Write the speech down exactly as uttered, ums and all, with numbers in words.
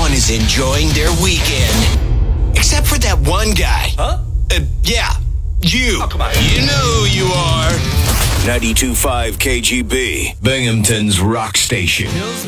everyone is enjoying their weekend. Except for that one guy. Huh? Uh, yeah, you. Oh, come on. You know who you are. ninety-two point five K G B, Binghamton's rock station.